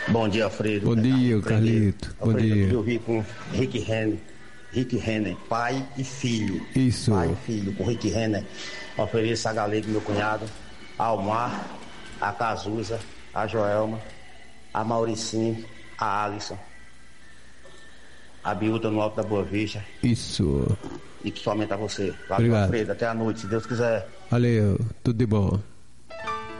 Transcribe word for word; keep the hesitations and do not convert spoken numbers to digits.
Bom dia, Alfredo. Bom dia, Carlito. Bom Alfredo, dia. eu vi com Rick Renner, Rick Renner, pai e filho. Isso. Pai e filho, com Rick Renner. Ofereço a Galego, meu cunhado, a Almar, a Cazuza, a Joelma, a Mauricinho, a Alisson, a Biúda no Alto da Boa Vista. Isso. E principalmente a você. Valeu, Obrigado. Alfredo. Até a noite, se Deus quiser. Valeu. Tudo de bom.